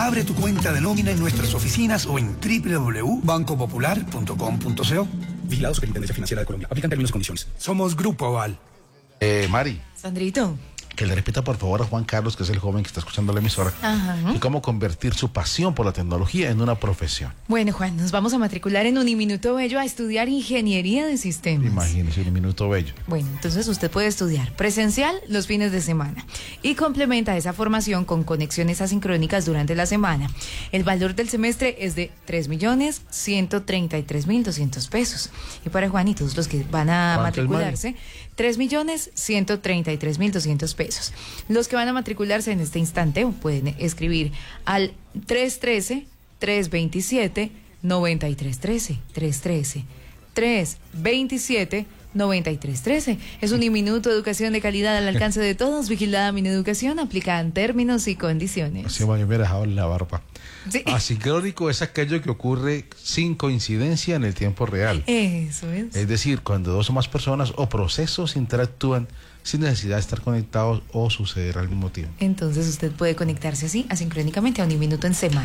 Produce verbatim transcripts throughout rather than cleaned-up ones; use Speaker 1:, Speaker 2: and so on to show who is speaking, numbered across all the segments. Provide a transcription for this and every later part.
Speaker 1: Abre tu cuenta de nómina en nuestras oficinas o en doble u doble u doble u punto banco popular punto com punto co.
Speaker 2: Vigilado Superintendencia Financiera de Colombia. Aplican términos y condiciones.
Speaker 1: Somos Grupo Aval.
Speaker 3: Eh, Mari.
Speaker 4: Sandrito.
Speaker 3: Que le repita por favor a Juan Carlos, que es el joven que está escuchando la emisora,
Speaker 4: Ajá.
Speaker 3: y cómo convertir su pasión por la tecnología en una profesión.
Speaker 4: Bueno, Juan, nos vamos a matricular en Uniminuto Bello a estudiar Ingeniería de Sistemas.
Speaker 3: Imagínese, un minuto bello.
Speaker 4: Bueno, entonces usted puede estudiar presencial los fines de semana y complementa esa formación con conexiones asincrónicas durante la semana. El valor del semestre es de tres millones ciento treinta y tres mil doscientos pesos. Y para Juan y todos los que van a matricularse, tres millones ciento treinta y tres mil doscientos pesos. Los que van a matricularse en este instante pueden escribir al tres trece, tres veintisiete, noventa y tres trece, tres trece, tres veintisiete, noventa y tres trece. Es un minuto de educación de calidad al alcance de todos. Vigilada Mineducación, aplican términos y condiciones.
Speaker 3: Así me hubiera dejado en la barba.
Speaker 4: Sí.
Speaker 3: Asincrónico es aquello que ocurre sin coincidencia en el tiempo real.
Speaker 4: Eso es.
Speaker 3: Es decir, cuando dos o más personas o procesos interactúan sin necesidad de estar conectados o suceder al mismo tiempo.
Speaker 4: Entonces usted puede conectarse así, asincrónicamente, a Uniminuto en semana.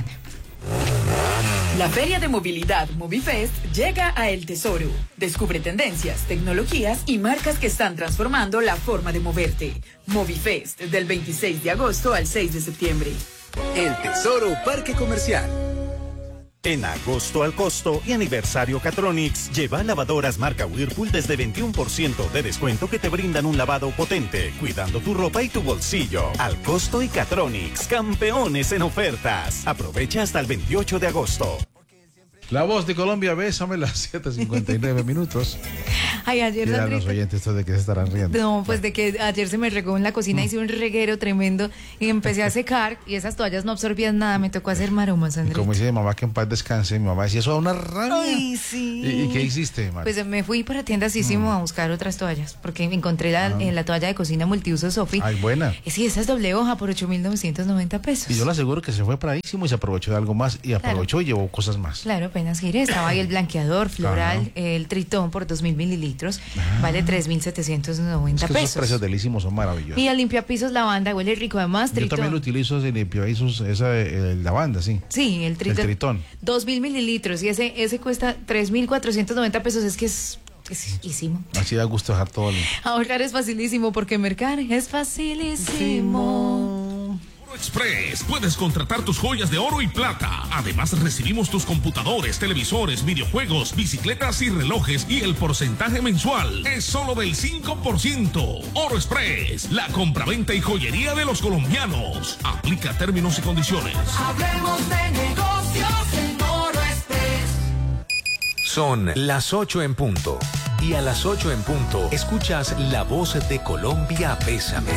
Speaker 5: La Feria de Movilidad Movifest llega a El Tesoro. Descubre tendencias, tecnologías y marcas que están transformando la forma de moverte. Movifest, del veintiséis de agosto al seis de septiembre.
Speaker 6: El Tesoro Parque Comercial. En agosto al costo y aniversario Catronics, lleva lavadoras marca Whirlpool desde veintiuno por ciento de descuento que te brindan un lavado potente, cuidando tu ropa y tu bolsillo. Al costo y Catronics, campeones en ofertas. Aprovecha hasta el veintiocho de agosto.
Speaker 3: La Voz de Colombia, bésame, las siete cincuenta y nueve minutos.
Speaker 4: Ay, ayer
Speaker 3: Dirán
Speaker 4: Sandrita,
Speaker 3: los oyentes estos de que se estarán riendo.
Speaker 4: No, pues de que ayer se me regó en la cocina, hice un reguero tremendo y empecé a secar y esas toallas no absorbían nada, me tocó hacer maromas,
Speaker 3: Y
Speaker 4: Sandrita.
Speaker 3: como dice mi mamá que en paz descanse, mi mamá decía, eso da una rabia.
Speaker 4: Ay, sí.
Speaker 3: ¿Y, y qué hiciste, Mari?
Speaker 4: Pues me fui para tiendasísimo a buscar otras toallas, porque encontré la,
Speaker 3: Ah.
Speaker 4: en la toalla de cocina multiuso Sofi.
Speaker 3: Ay, buena.
Speaker 4: Eh, Sí, esa es doble hoja por ocho mil novecientos noventa pesos.
Speaker 3: Y yo le aseguro que se fue paradísimo y se aprovechó de algo más y aprovechó y llevó cosas más.
Speaker 4: Claro, apenas giré, estaba ahí el blanqueador floral,
Speaker 3: Ajá.
Speaker 4: el tritón por dos mil mililitros,
Speaker 3: Ah.
Speaker 4: vale tres mil setecientos noventa
Speaker 3: Es que esos
Speaker 4: pesos.
Speaker 3: precios delísimos son maravillosos.
Speaker 4: Y el limpiapisos lavanda huele rico, además
Speaker 3: Yo
Speaker 4: tritón.
Speaker 3: también lo utilizo, se limpió ahí sus, esa eh, lavanda, sí.
Speaker 4: Sí, el tritón.
Speaker 3: El tritón.
Speaker 4: dos mil mililitros y ese, ese cuesta tres mil cuatrocientos noventa pesos, es que es exquisísimo.
Speaker 3: Así da gusto dejar todo limpio.
Speaker 4: Ahorrar es facilísimo porque mercar es facilísimo.
Speaker 7: Express, puedes contratar tus joyas de oro y plata. Además recibimos tus computadores, televisores, videojuegos, bicicletas y relojes, y el porcentaje mensual es solo del cinco por ciento. Oro Express, la compraventa y joyería de los colombianos. Aplica términos y condiciones.
Speaker 5: Hablemos de negocios en Oro Express.
Speaker 8: Son las ocho en punto. Y a las ocho en punto escuchas La Voz de Colombia, Bésame.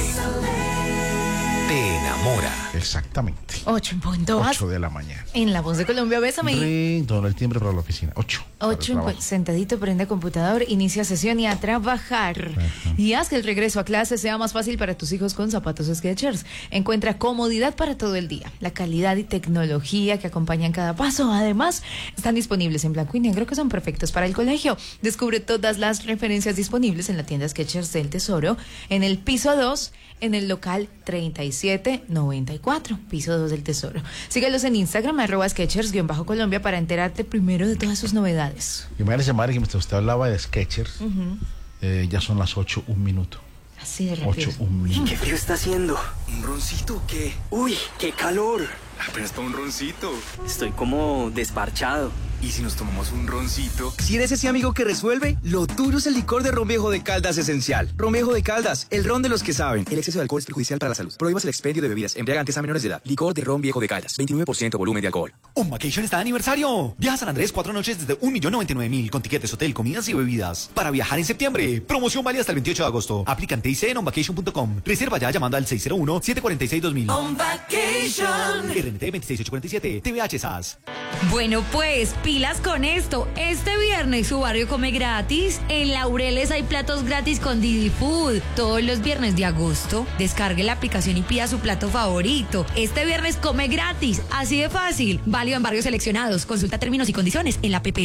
Speaker 8: Te enamora.
Speaker 3: Exactamente.
Speaker 4: Ocho en punto.
Speaker 3: Ocho de la mañana.
Speaker 4: En La Voz de Colombia, bésame.
Speaker 3: Ring, todo el timbre para la oficina. Ocho. para el
Speaker 4: Ocho en
Speaker 3: trabajo.
Speaker 4: punto. Sentadito, prende computador, inicia sesión y a trabajar.
Speaker 3: Ajá.
Speaker 4: Y haz que el regreso a clase sea más fácil para tus hijos con zapatos Skechers. Encuentra comodidad para todo el día. La calidad y tecnología que acompañan cada paso. Además, están disponibles en blanco y negro, que son perfectos para el colegio. Descubre todas las referencias disponibles en la tienda Skechers del Tesoro, en el piso dos, en el local treinta y siete noventa y cuatro, piso dos del Tesoro. Síguelos en Instagram, arroba Skechers-Colombia, para enterarte primero de todas sus novedades.
Speaker 3: Imagínese, Mari, que mientras usted hablaba de Skechers, eh, ya son las ocho, un minuto.
Speaker 4: Así de rápido.
Speaker 3: Ocho, un minuto.
Speaker 2: ¿Qué frío está haciendo?
Speaker 9: ¿Un roncito o qué?
Speaker 2: Uy, qué calor.
Speaker 9: Apenas para un roncito.
Speaker 2: Estoy como desparchado.
Speaker 9: ¿Y si nos tomamos un roncito?
Speaker 10: Si eres ese amigo que resuelve, lo tuyo es el licor de Ron Viejo de Caldas Esencial. Ron Viejo de Caldas, el ron de los que saben. El exceso de alcohol es perjudicial para la salud. Prohíbas el expendio de bebidas embriagantes a menores de edad. Licor de Ron Viejo de Caldas, veintinueve por ciento volumen de alcohol.
Speaker 11: Un Vacation está de aniversario. Viaja a San Andrés cuatro noches desde un millón noventa y nueve mil con tiquetes, hotel, comidas y bebidas. Para viajar en septiembre. Promoción válida hasta el veintiocho de agosto. Aplican T I C en on vacation punto com. Reserva ya llamando al seis cero uno, siete cuatro seis, dos mil.
Speaker 5: On Vacation.
Speaker 11: R N T veintiséis ocho cuarenta y siete. T V H S A S.
Speaker 12: Bueno, pues pilas con esto. Este viernes su barrio come gratis. En Laureles hay platos gratis con Didi Food. Todos los viernes de agosto. Descargue la aplicación y pida su plato favorito. Este viernes come gratis. Así de fácil. Válido en barrios seleccionados. Consulta términos y condiciones en la app.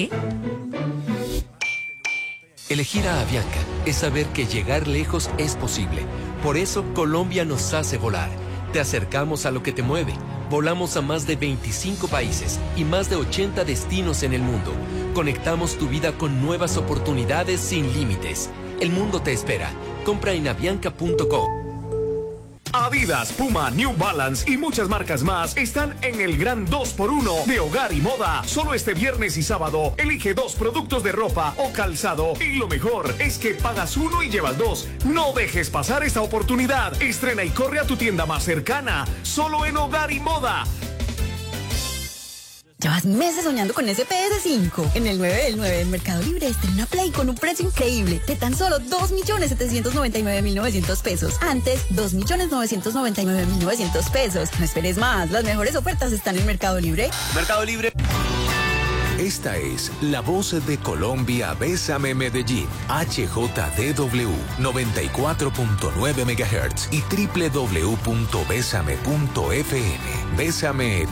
Speaker 8: Elegir a Avianca es saber que llegar lejos es posible. Por eso Colombia nos hace volar. Te acercamos a lo que te mueve.
Speaker 13: Volamos a más de veinticinco países y más de ochenta destinos en el mundo. Conectamos tu vida con nuevas oportunidades sin límites. El mundo te espera. Compra en avianca punto com.
Speaker 14: Adidas, Puma, New Balance y muchas marcas más están en el gran dos por uno de hogar y moda. Solo este viernes y sábado elige dos productos de ropa o calzado y lo mejor es que pagas uno y llevas dos. No dejes pasar esta oportunidad. Estrena y corre a tu tienda más cercana. Solo en hogar y moda.
Speaker 15: Llevas meses soñando con ese P S cinco. En el nueve del nueve del Mercado Libre estrena una Play con un precio increíble de tan solo dos millones setecientos noventa y nueve mil novecientos pesos. Antes, dos millones novecientos noventa y nueve mil novecientos pesos. No esperes más, las mejores ofertas están en Mercado Libre.
Speaker 14: Mercado Libre.
Speaker 8: Esta es la voz de Colombia. Bésame Medellín, H J D W noventa y cuatro punto nueve megahertz y doble u doble u doble u punto bésame punto f m. Bésame